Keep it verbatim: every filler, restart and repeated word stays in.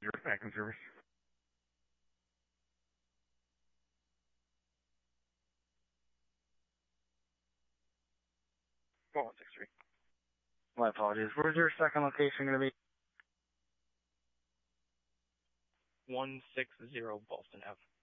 Your second service. four one six three. My apologies. Where's your second location going to be? one sixty Boston Avenue.